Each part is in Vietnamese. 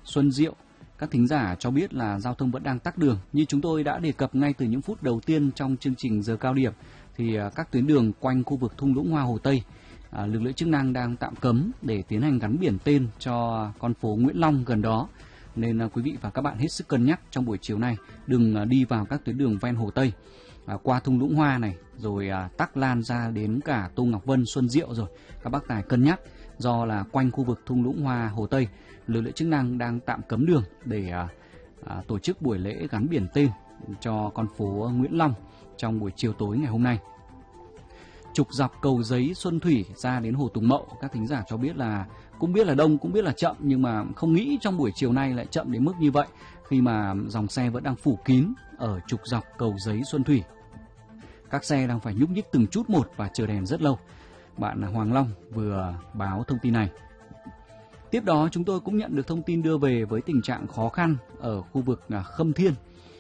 Xuân Diệu. Các thính giả cho biết là giao thông vẫn đang tắc đường. Như chúng tôi đã đề cập ngay từ những phút đầu tiên trong chương trình giờ cao điểm, thì các tuyến đường quanh khu vực thung lũng hoa Hồ Tây, lực lượng chức năng đang tạm cấm để tiến hành gắn biển tên cho con phố Nguyễn Long gần đó. Nên quý vị và các bạn hết sức cân nhắc trong buổi chiều nay, đừng đi vào các tuyến đường ven Hồ Tây, qua thung lũng hoa này, rồi tắc lan ra đến cả Tô Ngọc Vân, Xuân Diệu rồi. Các bác tài cân nhắc, do là quanh khu vực thung lũng hoa Hồ Tây, lực lượng chức năng đang tạm cấm đường để tổ chức buổi lễ gắn biển tên cho con phố Nguyễn Long trong buổi chiều tối ngày hôm nay. Trục dọc cầu Giấy Xuân Thủy ra đến Hồ Tùng Mậu, các thính giả cho biết là cũng biết là đông, cũng biết là chậm, nhưng mà không nghĩ trong buổi chiều nay lại chậm đến mức như vậy, khi mà dòng xe vẫn đang phủ kín ở trục dọc cầu Giấy Xuân Thủy. Các xe đang phải nhúc nhích từng chút một và chờ đèn rất lâu. Bạn Hoàng Long vừa báo thông tin này. Tiếp đó chúng tôi cũng nhận được thông tin đưa về với tình trạng khó khăn ở khu vực Khâm Thiên.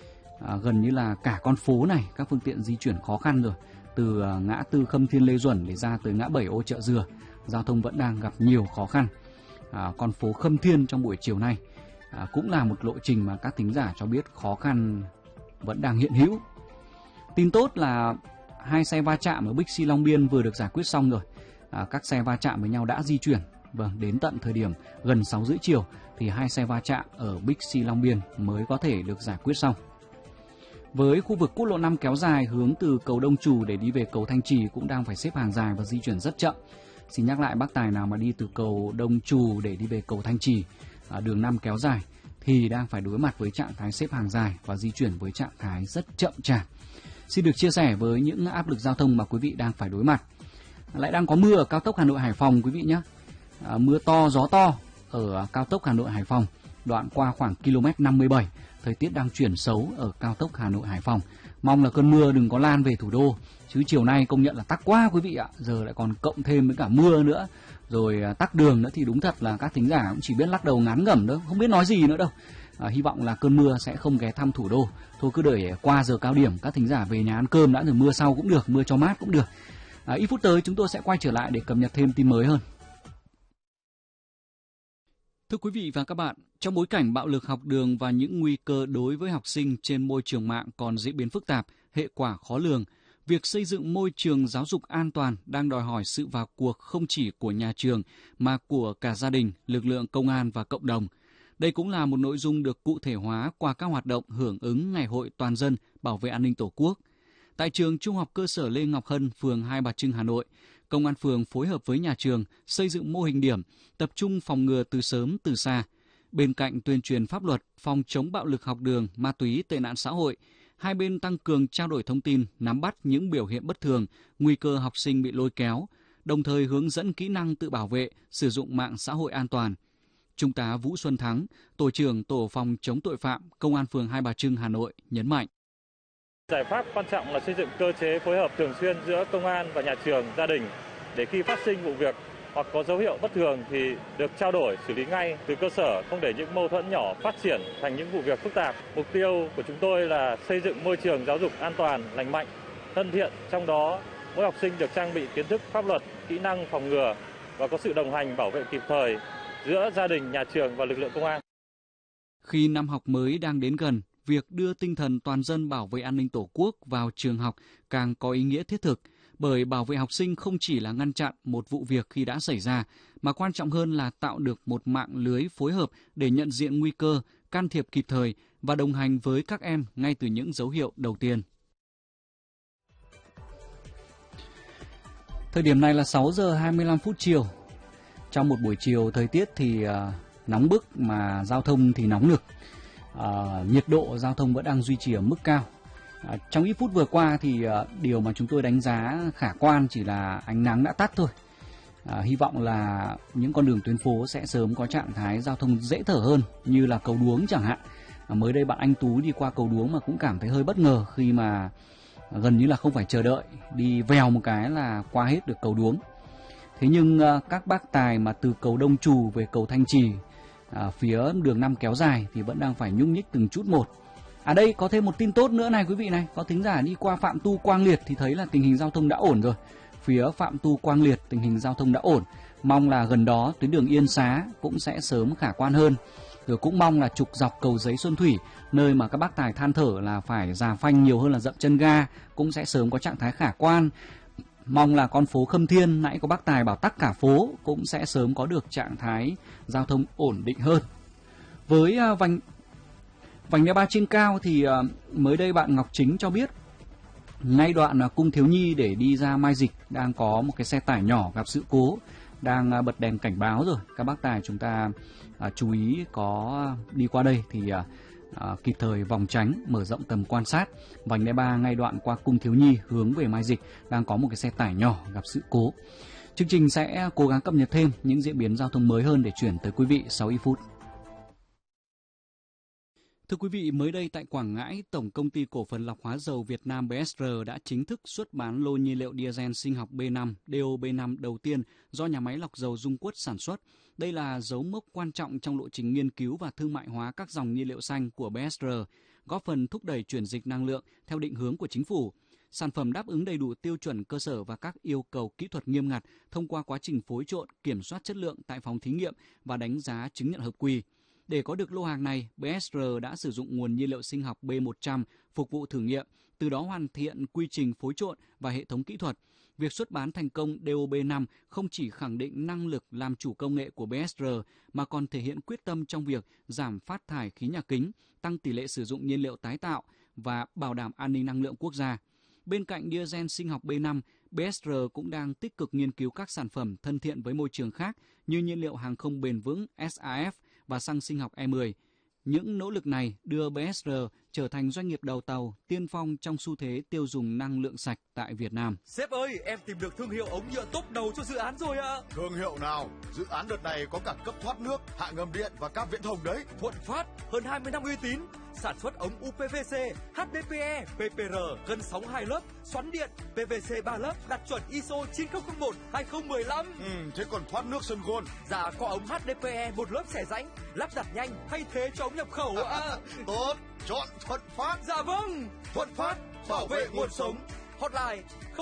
Gần như là cả con phố này các phương tiện di chuyển khó khăn rồi. Từ ngã tư Khâm Thiên Lê Duẩn để ra tới ngã 7 Ô Chợ Dừa, giao thông vẫn đang gặp nhiều khó khăn. Con phố Khâm Thiên trong buổi chiều nay cũng là một lộ trình mà các thính giả cho biết khó khăn vẫn đang hiện hữu. Tin tốt là 2 xe va chạm ở Bixi Long Biên vừa được giải quyết xong rồi. Các xe va chạm với nhau đã di chuyển. Vâng, đến tận thời điểm gần 6 rưỡi chiều thì 2 xe va chạm ở Bixi Long Biên mới có thể được giải quyết xong. Với khu vực quốc lộ 5 kéo dài hướng từ cầu Đông Trù để đi về cầu Thanh Trì cũng đang phải xếp hàng dài và di chuyển rất chậm. Xin nhắc lại bác tài nào mà đi từ cầu Đông Trù để đi về cầu Thanh Trì, đường 5 kéo dài, thì đang phải đối mặt với trạng thái xếp hàng dài và di chuyển với trạng thái rất chậm chạp. Xin được chia sẻ với những áp lực giao thông mà quý vị đang phải đối mặt. Lại đang có mưa ở cao tốc Hà Nội Hải Phòng quý vị nhé. Mưa to, gió to ở cao tốc Hà Nội Hải Phòng, đoạn qua khoảng km 57. Thời tiết đang chuyển xấu ở cao tốc Hà Nội Hải Phòng. Mong là cơn mưa đừng có lan về thủ đô, chứ chiều nay công nhận là tắc quá quý vị ạ. Giờ lại còn cộng thêm với cả mưa nữa, rồi tắc đường nữa, thì đúng thật là các thính giả cũng chỉ biết lắc đầu ngán ngẩm đó, không biết nói gì nữa đâu. Hy vọng là cơn mưa sẽ không ghé thăm thủ đô. Thôi cứ đợi qua giờ cao điểm các thính giả về nhà ăn cơm đã, rồi mưa sau cũng được, mưa cho mát cũng được. Ít phút tới chúng tôi sẽ quay trở lại để cập nhật thêm tin mới hơn. Thưa quý vị và các bạn, trong bối cảnh bạo lực học đường và những nguy cơ đối với học sinh trên môi trường mạng còn diễn biến phức tạp, hệ quả khó lường, việc xây dựng môi trường giáo dục an toàn đang đòi hỏi sự vào cuộc không chỉ của nhà trường mà của cả gia đình, lực lượng công an và cộng đồng. Đây cũng là một nội dung được cụ thể hóa qua các hoạt động hưởng ứng Ngày hội Toàn dân bảo vệ an ninh Tổ quốc. Tại trường Trung học cơ sở Lê Ngọc Hân, phường Hai Bà Trưng, Hà Nội, Công an phường phối hợp với nhà trường xây dựng mô hình điểm, tập trung phòng ngừa từ sớm từ xa. Bên cạnh tuyên truyền pháp luật, phòng chống bạo lực học đường, ma túy, tệ nạn xã hội, hai bên tăng cường trao đổi thông tin, nắm bắt những biểu hiện bất thường, nguy cơ học sinh bị lôi kéo, đồng thời hướng dẫn kỹ năng tự bảo vệ, sử dụng mạng xã hội an toàn. Trung tá Vũ Xuân Thắng, Tổ trưởng Tổ phòng chống tội phạm, Công an phường Hai Bà Trưng, Hà Nội nhấn mạnh. Giải pháp quan trọng là xây dựng cơ chế phối hợp thường xuyên giữa công an và nhà trường, gia đình để khi phát sinh vụ việc hoặc có dấu hiệu bất thường thì được trao đổi, xử lý ngay từ cơ sở, không để những mâu thuẫn nhỏ phát triển thành những vụ việc phức tạp. Mục tiêu của chúng tôi là xây dựng môi trường giáo dục an toàn, lành mạnh, thân thiện, trong đó mỗi học sinh được trang bị kiến thức pháp luật, kỹ năng phòng ngừa và có sự đồng hành bảo vệ kịp thời giữa gia đình, nhà trường và lực lượng công an. Khi năm học mới đang đến gần, việc đưa tinh thần toàn dân bảo vệ an ninh Tổ quốc vào trường học càng có ý nghĩa thiết thực, bởi bảo vệ học sinh không chỉ là ngăn chặn một vụ việc khi đã xảy ra, mà quan trọng hơn là tạo được một mạng lưới phối hợp để nhận diện nguy cơ, can thiệp kịp thời và đồng hành với các em ngay từ những dấu hiệu đầu tiên. Thời điểm này là 6 giờ 25 phút chiều. Trong một buổi chiều thời tiết thì nóng bức mà giao thông thì nóng nực. Nhiệt độ giao thông vẫn đang duy trì ở mức cao. Trong ít phút vừa qua thì điều mà chúng tôi đánh giá khả quan chỉ là ánh nắng đã tắt thôi. Hy vọng là những con đường tuyến phố sẽ sớm có trạng thái giao thông dễ thở hơn, như là cầu Đuống chẳng hạn. Mới đây bạn anh Tú đi qua cầu Đuống mà cũng cảm thấy hơi bất ngờ khi mà gần như là không phải chờ đợi, đi vèo một cái là qua hết được cầu Đuống. Thế nhưng các bác tài mà từ cầu Đông Trù về cầu Thanh Trì, phía đường 5 kéo dài thì vẫn đang phải nhúc nhích từng chút một. Đây có thêm một tin tốt nữa này quý vị này, có thính giả đi qua Phạm Tu Quang Liệt thì thấy là tình hình giao thông đã ổn rồi. Phía Phạm Tu Quang Liệt tình hình giao thông đã ổn, mong là gần đó tuyến đường Yên Xá cũng sẽ sớm khả quan hơn. Rồi cũng mong là trục dọc cầu Giấy Xuân Thủy, nơi mà các bác tài than thở là phải già phanh nhiều hơn là dậm chân ga, cũng sẽ sớm có trạng thái khả quan. Mong là con phố Khâm Thiên, nãy có bác tài bảo tắc cả phố, cũng sẽ sớm có được trạng thái giao thông ổn định hơn. Với vành đai 3 trên cao thì mới đây bạn Ngọc Chính cho biết ngay đoạn Cung Thiếu Nhi để đi ra Mai Dịch đang có một cái xe tải nhỏ gặp sự cố, đang bật đèn cảnh báo rồi. Các bác tài chúng ta chú ý có đi qua đây thì kịp thời vòng tránh, mở rộng tầm quan sát. Vành đai 3 ngay đoạn qua Cung Thiếu Nhi hướng về Mai Dịch đang có một cái xe tải nhỏ gặp sự cố. Chương trình sẽ cố gắng cập nhật thêm những diễn biến giao thông mới hơn để chuyển tới quý vị sau ít phút. Thưa quý vị, mới đây tại Quảng Ngãi, Tổng Công ty Cổ phần Lọc hóa dầu Việt Nam BSR đã chính thức xuất bán lô nhiên liệu diesel sinh học B5, DOB5 đầu tiên do nhà máy lọc dầu Dung Quất sản xuất. Đây là dấu mốc quan trọng trong lộ trình nghiên cứu và thương mại hóa các dòng nhiên liệu xanh của BSR, góp phần thúc đẩy chuyển dịch năng lượng theo định hướng của chính phủ. Sản phẩm đáp ứng đầy đủ tiêu chuẩn cơ sở và các yêu cầu kỹ thuật nghiêm ngặt thông qua quá trình phối trộn, kiểm soát chất lượng tại phòng thí nghiệm và đánh giá chứng nhận hợp quy. Để có được lô hàng này, BSR đã sử dụng nguồn nhiên liệu sinh học B100 phục vụ thử nghiệm, từ đó hoàn thiện quy trình phối trộn và hệ thống kỹ thuật. Việc xuất bán thành công DOB5 không chỉ khẳng định năng lực làm chủ công nghệ của BSR mà còn thể hiện quyết tâm trong việc giảm phát thải khí nhà kính, tăng tỷ lệ sử dụng nhiên liệu tái tạo và bảo đảm an ninh năng lượng quốc gia. Bên cạnh diesel sinh học B5, BSR cũng đang tích cực nghiên cứu các sản phẩm thân thiện với môi trường khác như nhiên liệu hàng không bền vững SAF và xăng sinh học E10. Những nỗ lực này đưa BSR trở thành doanh nghiệp đầu tàu tiên phong trong xu thế tiêu dùng năng lượng sạch tại Việt Nam. Sếp ơi, em tìm được thương hiệu ống nhựa top đầu cho dự án rồi ạ. Thương hiệu nào? Dự án đợt này có cả cấp thoát nước, hạ ngầm điện và cáp viễn thông đấy. Thuận Phát, hơn 20 năm uy tín, sản xuất ống UPVC, HDPE, PPR, gân sóng 2 lớp, xoắn điện, PVC 3 lớp, đạt chuẩn ISO 9001/2015. Thế còn thoát nước sân gôn? Dạ, có ống HDPE một lớp xẻ rãnh, lắp đặt nhanh, thay thế cho ống nhập khẩu ạ. Tốt, chọn Thuận Phát. Dạ vâng, Thuận Phát, bảo vệ nguồn sống. Hotline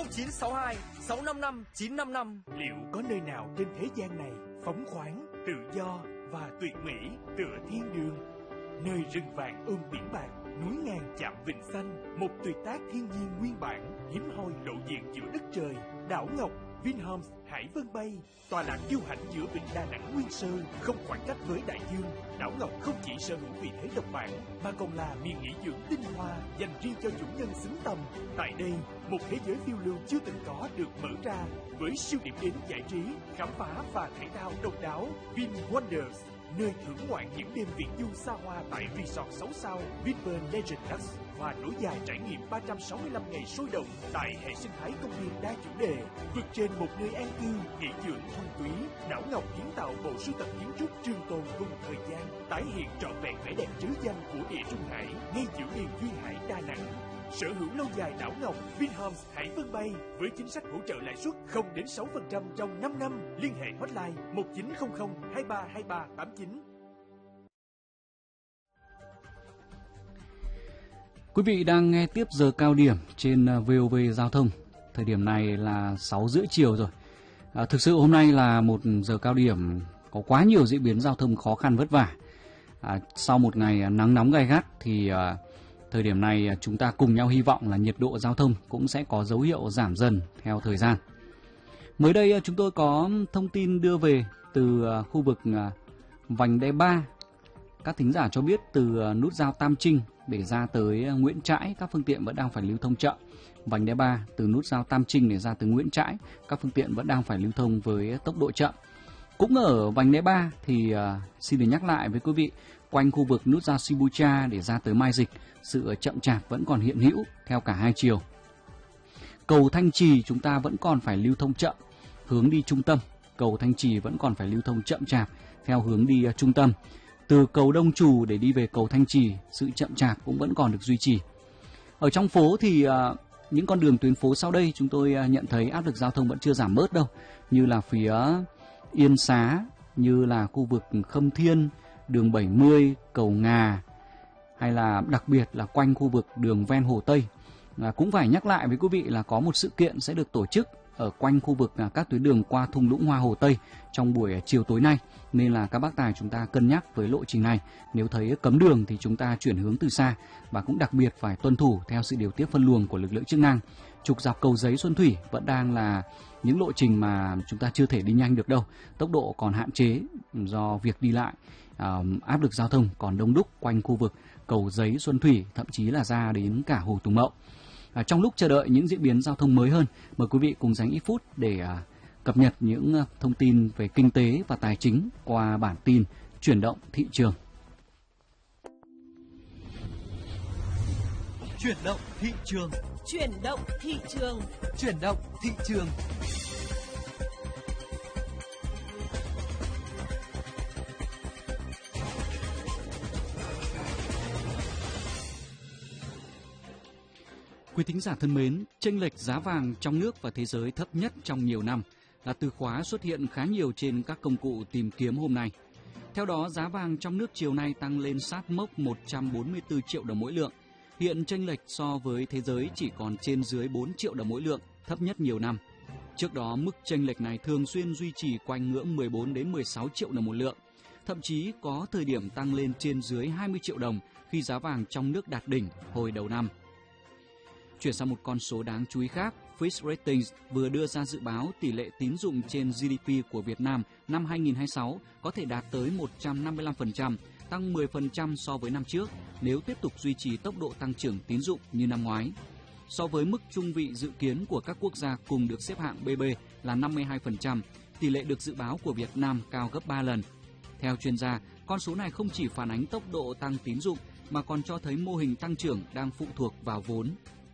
0962 655 955. Liệu có nơi nào trên thế gian này phóng khoáng, tự do và tuyệt mỹ tựa thiên đường? Nơi rừng vàng ươm biển bạc, núi ngàn chạm vịnh xanh, một tuyệt tác thiên nhiên nguyên bản, hiếm hoi lộ diện giữa đất trời. Đảo Ngọc, Vinhomes, Hải Vân Bay, tọa lạc kiêu hãnh giữa vịnh Đà Nẵng nguyên sơ, không khoảng cách với đại dương. Đảo Ngọc không chỉ sở hữu vị thế độc bản, mà còn là miền nghỉ dưỡng tinh hoa dành riêng cho chủ nhân xứng tầm. Tại đây, một thế giới phiêu lưu chưa từng có được mở ra, với siêu điểm đến giải trí, khám phá và thể thao độc đáo. Vin Wonders, nơi thưởng ngoạn những đêm viễn du xa hoa tại resort 6 sao Vinpearl Legends và nối dài trải nghiệm 365 ngày sôi động tại hệ sinh thái công viên đa chủ đề, vượt trên một nơi an cư, nghỉ dưỡng thuần túy. Đảo Ngọc kiến tạo bộ sưu tập kiến trúc trường tồn cùng thời gian, tái hiện trọn vẹn vẻ đẹp trứ danh của địa Trung Hải ngay giữa miền duyên hải Đà Nẵng. Sở hữu lâu dài Đảo Ngọc, Vinhomes Hải Vân Bay với chính sách hỗ trợ lãi suất 0 đến 6% trong 5 năm. Liên hệ hotline 1900 232389. Quý vị đang nghe tiếp giờ cao điểm trên VOV Giao thông. Thời điểm này là 6:30 chiều rồi. Thực sự hôm nay là một giờ cao điểm có quá nhiều diễn biến giao thông khó khăn vất vả. Sau một ngày nắng nóng gay gắt thì thời điểm này chúng ta cùng nhau hy vọng là nhiệt độ giao thông cũng sẽ có dấu hiệu giảm dần theo thời gian. Mới đây chúng tôi có thông tin đưa về từ khu vực vành đai 3. Các thính giả cho biết từ nút giao Tam Trinh để ra tới Nguyễn Trãi, các phương tiện vẫn đang phải lưu thông chậm. Vành đai 3 từ nút giao Tam Trinh để ra tới Nguyễn Trãi, các phương tiện vẫn đang phải lưu thông với tốc độ chậm. Cũng ở vành đai 3 thì xin được nhắc lại với quý vị, quanh khu vực nút giao Sibucha để ra tới Mai Dịch, sự chậm chạp vẫn còn hiện hữu theo cả hai chiều. Cầu Thanh Trì chúng ta vẫn còn phải lưu thông chậm hướng đi trung tâm. Cầu Thanh Trì vẫn còn phải lưu thông chậm chạp theo hướng đi trung tâm. Từ cầu Đông Trù để đi về cầu Thanh Trì, sự chậm chạp cũng vẫn còn được duy trì. Ở trong phố thì những con đường tuyến phố sau đây chúng tôi nhận thấy áp lực giao thông vẫn chưa giảm bớt đâu. Như là phía Yên Xá, như là khu vực Khâm Thiên, đường 70, cầu Ngà, hay là đặc biệt là quanh khu vực đường ven Hồ Tây. Cũng phải nhắc lại với quý vị là có một sự kiện sẽ được tổ chức ở quanh khu vực các tuyến đường qua thung lũng Hoa Hồ Tây trong buổi chiều tối nay, nên là các bác tài chúng ta cân nhắc với lộ trình này. Nếu thấy cấm đường thì chúng ta chuyển hướng từ xa, và cũng đặc biệt phải tuân thủ theo sự điều tiết phân luồng của lực lượng chức năng. Trục dọc Cầu Giấy Xuân Thủy vẫn đang là những lộ trình mà chúng ta chưa thể đi nhanh được đâu, tốc độ còn hạn chế do việc đi lại, áp lực giao thông còn đông đúc quanh khu vực Cầu Giấy Xuân Thủy, thậm chí là ra đến cả Hồ Tùng Mậu. Trong lúc chờ đợi những diễn biến giao thông mới hơn, mời quý vị cùng dành ít phút để cập nhật những thông tin về kinh tế và tài chính qua bản tin Chuyển động thị trường. Chuyển động thị trường. Chuyển động thị trường. Chuyển động thị trường. Quý thính giả thân mến, chênh lệch giá vàng trong nước và thế giới thấp nhất trong nhiều năm là từ khóa xuất hiện khá nhiều trên các công cụ tìm kiếm hôm nay. Theo đó, giá vàng trong nước chiều nay tăng lên sát mốc 144 triệu đồng mỗi lượng. Hiện chênh lệch so với thế giới chỉ còn trên dưới 4 triệu đồng mỗi lượng, thấp nhất nhiều năm. Trước đó, mức chênh lệch này thường xuyên duy trì quanh ngưỡng 14 đến 16 triệu đồng một lượng. Thậm chí có thời điểm tăng lên trên dưới 20 triệu đồng khi giá vàng trong nước đạt đỉnh hồi đầu năm. Chuyển sang một con số đáng chú ý khác, Fitch Ratings vừa đưa ra dự báo tỷ lệ tín dụng trên GDP của Việt Nam năm 2026 có thể đạt tới 155%, tăng 10% so với năm trước nếu tiếp tục duy trì tốc độ tăng trưởng tín dụng như năm ngoái. So với mức trung vị dự kiến của các quốc gia cùng được xếp hạng BB là 52%, tỷ lệ được dự báo của Việt Nam cao gấp 3 lần. Theo chuyên gia, con số này không chỉ phản ánh tốc độ tăng tín dụng mà còn cho thấy mô hình tăng trưởng đang phụ thuộc vào vốn.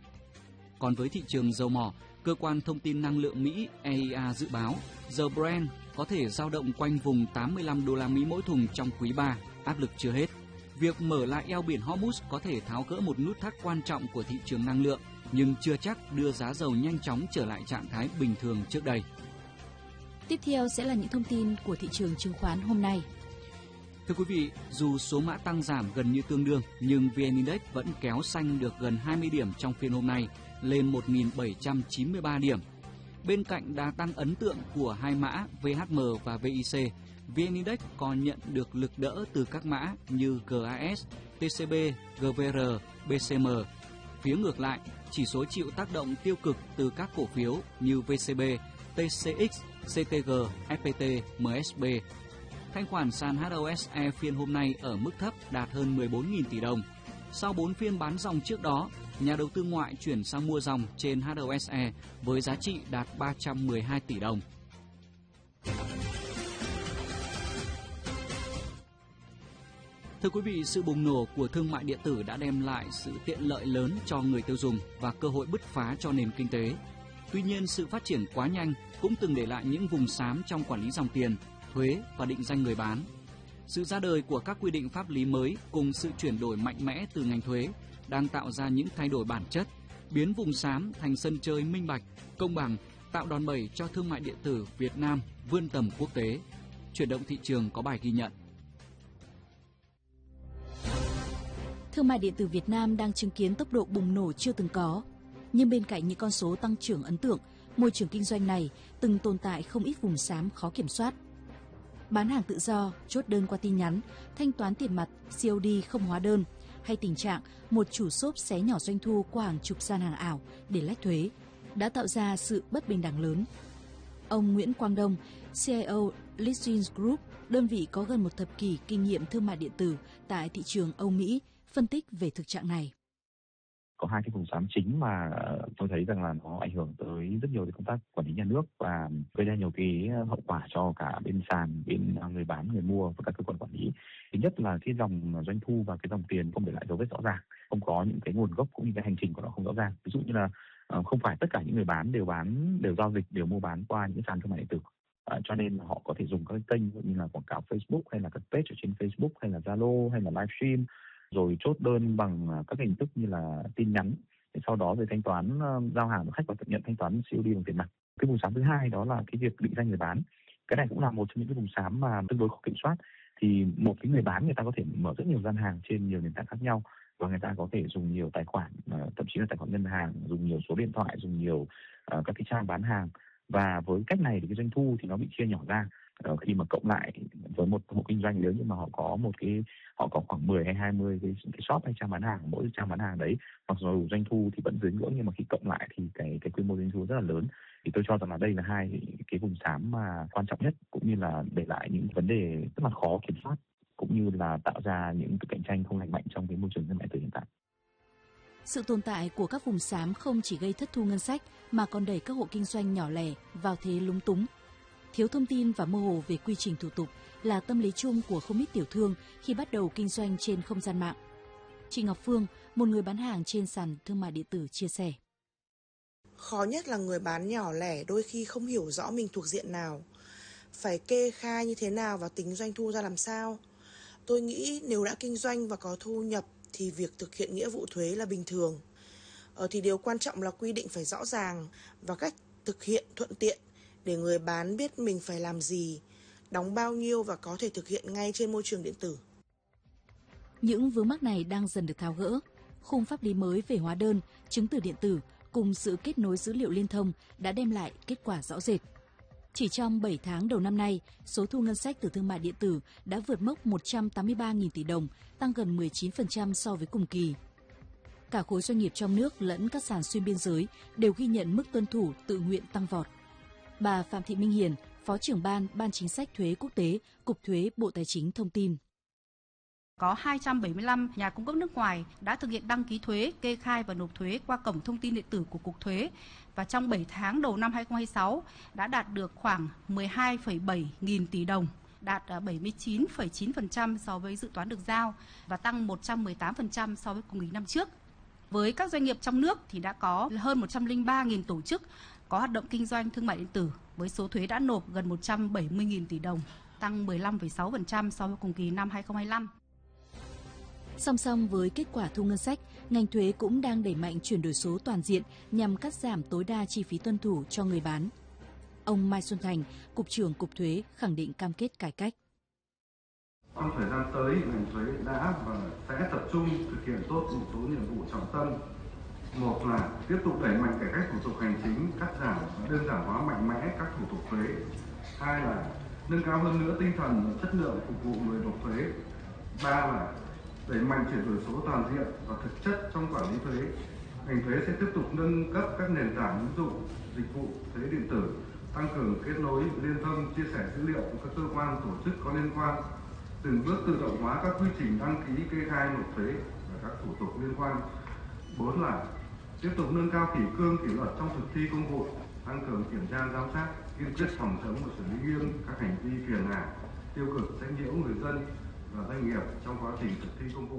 Còn với thị trường dầu mỏ, cơ quan thông tin năng lượng Mỹ EIA dự báo dầu Brent có thể dao động quanh vùng 85 đô la Mỹ mỗi thùng trong quý 3, áp lực chưa hết. Việc mở lại eo biển Hormuz có thể tháo gỡ một nút thắt quan trọng của thị trường năng lượng, nhưng chưa chắc đưa giá dầu nhanh chóng trở lại trạng thái bình thường trước đây. Tiếp theo sẽ là những thông tin của thị trường chứng khoán hôm nay. Thưa quý vị, dù số mã tăng giảm gần như tương đương, nhưng VN Index vẫn kéo xanh được gần 20 điểm trong phiên hôm nay, lên 1.793 điểm. Bên cạnh đà tăng ấn tượng của hai mã VHM và VIC, VN Index còn nhận được lực đỡ từ các mã như GAS, TCB, GVR, BCM. Phía ngược lại, chỉ số chịu tác động tiêu cực từ các cổ phiếu như VCB, TCX, CTG, FPT, MSB. Thanh khoản sàn HOSE phiên hôm nay ở mức thấp đạt hơn 14.000 tỷ đồng. Sau 4 phiên bán dòng trước đó, nhà đầu tư ngoại chuyển sang mua dòng trên HOSE với giá trị đạt 312 tỷ đồng. Thưa quý vị, sự bùng nổ của thương mại điện tử đã đem lại sự tiện lợi lớn cho người tiêu dùng và cơ hội bứt phá cho nền kinh tế. Tuy nhiên, sự phát triển quá nhanh cũng từng để lại những vùng xám trong quản lý dòng tiền, thuế và định danh người bán. Sự ra đời của các quy định pháp lý mới cùng sự chuyển đổi mạnh mẽ từ ngành thuế đang tạo ra những thay đổi bản chất, biến vùng xám thành sân chơi minh bạch, công bằng, tạo đòn bẩy cho thương mại điện tử Việt Nam vươn tầm quốc tế. Chuyển động thị trường có bài ghi nhận. Thương mại điện tử Việt Nam đang chứng kiến tốc độ bùng nổ chưa từng có. Nhưng bên cạnh những con số tăng trưởng ấn tượng, môi trường kinh doanh này từng tồn tại không ít vùng xám khó kiểm soát. Bán hàng tự do, chốt đơn qua tin nhắn, thanh toán tiền mặt, COD không hóa đơn, hay tình trạng một chủ shop xé nhỏ doanh thu qua hàng chục gian hàng ảo để lách thuế, đã tạo ra sự bất bình đẳng lớn. Ông Nguyễn Quang Đông, CIO Listings Group, đơn vị có gần một thập kỷ kinh nghiệm thương mại điện tử tại thị trường Âu Mỹ, phân tích về thực trạng này. Có hai cái vùng xám chính mà tôi thấy rằng là nó ảnh hưởng tới rất nhiều đến công tác quản lý nhà nước và gây ra nhiều cái hậu quả cho cả bên sàn, bên người bán, người mua và các cơ quan quản lý. Thứ nhất là cái dòng doanh thu và cái dòng tiền không để lại dấu vết rõ ràng, không có những cái nguồn gốc cũng như cái hành trình của nó không rõ ràng. Ví dụ như là không phải tất cả những người bán đều giao dịch, đều mua bán qua những sàn thương mại điện tử. Cho nên họ có thể dùng các kênh như là quảng cáo Facebook hay là các page ở trên Facebook hay là Zalo hay là livestream, rồi chốt đơn bằng các hình thức như là tin nhắn, sau đó rồi thanh toán giao hàng của khách và nhận thanh toán COD bằng tiền mặt. Cái vùng xám thứ hai đó là cái việc định danh người bán. Cái này cũng là một trong những cái vùng xám mà tương đối khó kiểm soát. Thì một cái người bán người ta có thể mở rất nhiều gian hàng trên nhiều nền tảng khác nhau và người ta có thể dùng nhiều tài khoản, thậm chí là tài khoản ngân hàng, dùng nhiều số điện thoại, dùng nhiều các cái trang bán hàng Và với cách này thì cái doanh thu thì nó bị chia nhỏ ra. Khi mà cộng lại với một hộ kinh doanh, nếu như mà họ có khoảng 10 hay 20 cái shop hay trang bán hàng, mỗi trang bán hàng đấy mặc dù doanh thu thì vẫn dưới ngưỡng, nhưng mà khi cộng lại thì cái quy mô doanh thu rất là lớn. Thì tôi cho rằng là đây là hai cái vùng xám mà quan trọng nhất, cũng như là để lại những vấn đề rất là khó kiểm soát, cũng như là tạo ra những cái cạnh tranh không lành mạnh trong cái môi trường thương mại điện tử hiện tại. Sự tồn tại của các vùng xám không chỉ gây thất thu ngân sách mà còn đẩy các hộ kinh doanh nhỏ lẻ vào thế lúng túng. Thiếu thông tin và mơ hồ về quy trình thủ tục là tâm lý chung của không ít tiểu thương khi bắt đầu kinh doanh trên không gian mạng. Chị Ngọc Phương, một người bán hàng trên sàn thương mại điện tử chia sẻ. Khó nhất là người bán nhỏ lẻ đôi khi không hiểu rõ mình thuộc diện nào, phải kê khai như thế nào và tính doanh thu ra làm sao. Tôi nghĩ nếu đã kinh doanh và có thu nhập thì việc thực hiện nghĩa vụ thuế là bình thường. Thì điều quan trọng là quy định phải rõ ràng và cách thực hiện thuận tiện để người bán biết mình phải làm gì, đóng bao nhiêu và có thể thực hiện ngay trên môi trường điện tử. Những vướng mắc này đang dần được tháo gỡ. Khung pháp lý mới về hóa đơn, chứng từ điện tử cùng sự kết nối dữ liệu liên thông đã đem lại kết quả rõ rệt. Chỉ trong 7 tháng đầu năm nay, số thu ngân sách từ thương mại điện tử đã vượt mốc 183.000 tỷ đồng, tăng gần 19% so với cùng kỳ. Cả khối doanh nghiệp trong nước lẫn các sàn xuyên biên giới đều ghi nhận mức tuân thủ tự nguyện tăng vọt. Bà Phạm Thị Minh Hiền, Phó trưởng Ban Chính sách Thuế Quốc tế, Cục Thuế Bộ Tài chính thông tin. Có 275 nhà cung cấp nước ngoài đã thực hiện đăng ký thuế, kê khai và nộp thuế qua cổng thông tin điện tử của Cục Thuế. Và trong 7 tháng đầu năm 2026 đã đạt được khoảng 12,7 nghìn tỷ đồng, đạt 79,9% so với dự toán được giao và tăng 118% so với cùng kỳ năm trước. Với các doanh nghiệp trong nước thì đã có hơn 103.000 tổ chức có hoạt động kinh doanh thương mại điện tử với số thuế đã nộp gần 170.000 tỷ đồng, tăng 15,6% so với cùng kỳ năm 2025. Song song với kết quả thu ngân sách, ngành thuế cũng đang đẩy mạnh chuyển đổi số toàn diện nhằm cắt giảm tối đa chi phí tuân thủ cho người bán. Ông Mai Xuân Thành, Cục trưởng Cục Thuế khẳng định cam kết cải cách. Trong thời gian tới, ngành thuế đã và sẽ tập trung thực hiện tốt một số nhiệm vụ trọng tâm. Một là tiếp tục đẩy mạnh cải cách thủ tục hành chính, cắt giảm và đơn giản hóa mạnh mẽ các thủ tục thuế. Hai là nâng cao hơn nữa tinh thần và chất lượng phục vụ người nộp thuế. Ba là đẩy mạnh chuyển đổi số toàn diện và thực chất trong quản lý thuế. Ngành thuế sẽ tiếp tục nâng cấp các nền tảng ứng dụng dịch vụ thuế điện tử, tăng cường kết nối, liên thông, chia sẻ dữ liệu với các cơ quan tổ chức có liên quan, từng bước tự động hóa các quy trình đăng ký, kê khai, nộp thuế và các thủ tục liên quan. 4 là tiếp tục nâng cao kỷ cương kỷ luật trong thực thi công vụ, tăng cường kiểm tra giám sát, kiên quyết phòng chống và xử lý nghiêm các hành vi phiền hà, tiêu cực, sách nhiễu người dân và doanh nghiệp trong quá trình thực thi công vụ.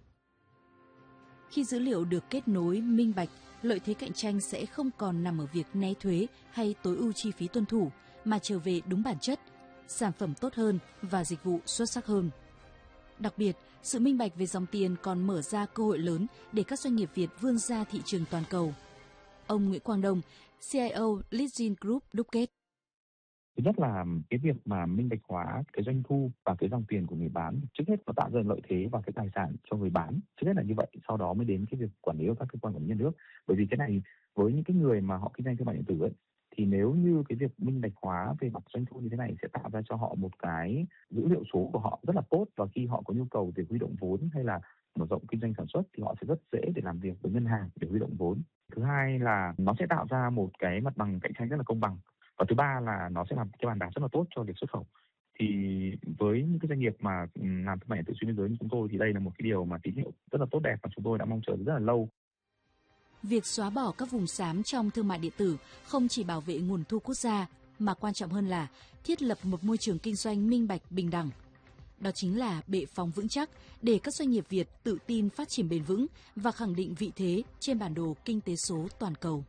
Khi dữ liệu được kết nối minh bạch, lợi thế cạnh tranh sẽ không còn nằm ở việc né thuế hay tối ưu chi phí tuân thủ, mà trở về đúng bản chất, sản phẩm tốt hơn và dịch vụ xuất sắc hơn. Đặc biệt, sự minh bạch về dòng tiền còn mở ra cơ hội lớn để các doanh nghiệp Việt vươn ra thị trường toàn cầu. Ông Nguyễn Quang Đông, CIO Leading Group đúc kết. Thứ nhất là cái việc mà minh bạch hóa cái doanh thu và cái dòng tiền của người bán, trước hết nó tạo ra lợi thế và cái tài sản cho người bán. Trước hết là như vậy, sau đó mới đến cái việc quản lý của các cơ quan quản lý nhà nước. Bởi vì cái này với những cái người mà họ kinh doanh thương mại điện tử ấy, thì nếu như cái việc minh bạch hóa về mặt doanh thu như thế này sẽ tạo ra cho họ một cái dữ liệu số của họ rất là tốt, và khi họ có nhu cầu về huy động vốn hay là mở rộng kinh doanh sản xuất thì họ sẽ rất dễ để làm việc với ngân hàng để huy động vốn. Thứ hai là nó sẽ tạo ra một cái mặt bằng cạnh tranh rất là công bằng. Và thứ ba là nó sẽ làm cái bàn đạp rất là tốt cho việc xuất khẩu. Thì với những cái doanh nghiệp mà làm thương mại điện tử xuyên biên giới như chúng tôi thì đây là một cái điều mà tín hiệu rất là tốt đẹp mà chúng tôi đã mong chờ rất là lâu. Việc xóa bỏ các vùng xám trong thương mại điện tử không chỉ bảo vệ nguồn thu quốc gia, mà quan trọng hơn là thiết lập một môi trường kinh doanh minh bạch, bình đẳng. Đó chính là bệ phóng vững chắc để các doanh nghiệp Việt tự tin phát triển bền vững và khẳng định vị thế trên bản đồ kinh tế số toàn cầu.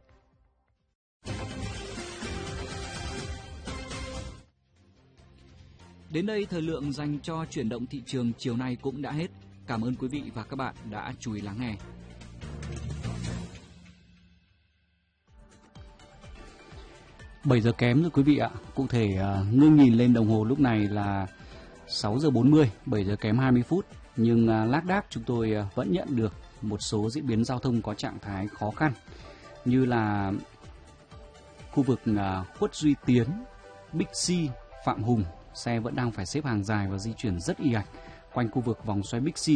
Đến đây, thời lượng dành cho chuyển động thị trường chiều nay cũng đã hết. Cảm ơn quý vị và các bạn đã chú ý lắng nghe. Bảy giờ kém rồi quý vị ạ. Cụ thể ngưng nhìn lên đồng hồ lúc này là 6 giờ 40, 7 giờ kém 20 phút. Nhưng lác đác chúng tôi vẫn nhận được một số diễn biến giao thông có trạng thái khó khăn. Như là khu vực Khuất Duy Tiến, Bixi, Phạm Hùng, xe vẫn đang phải xếp hàng dài và di chuyển rất ì ạch. Quanh khu vực vòng xoay Bixi